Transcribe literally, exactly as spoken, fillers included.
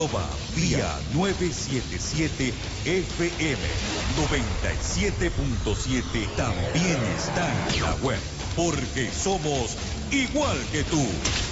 Vía novecientos setenta y siete F M noventa y siete punto siete también está en la web, porque somos igual que tú.